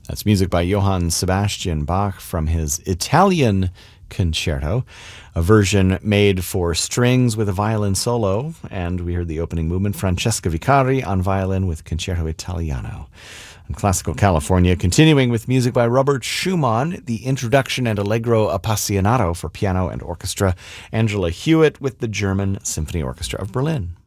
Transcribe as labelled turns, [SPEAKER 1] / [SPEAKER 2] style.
[SPEAKER 1] That's music by Johann Sebastian Bach from his Italian Concerto, a version made for strings with a violin solo. And we heard the opening movement, Francesca Vicari on violin with Concerto Italiano. In Classical California, continuing with music by Robert Schumann, the Introduction and Allegro Appassionato for piano and orchestra, Angela Hewitt with the German Symphony Orchestra of Berlin.